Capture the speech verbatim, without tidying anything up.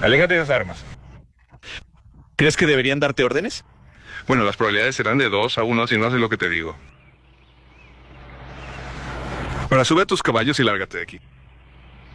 Aléjate de esas armas. ¿Crees que deberían darte órdenes? Bueno, las probabilidades serán de dos a uno si no haces lo que te digo. Ahora sube a tus caballos y lárgate de aquí.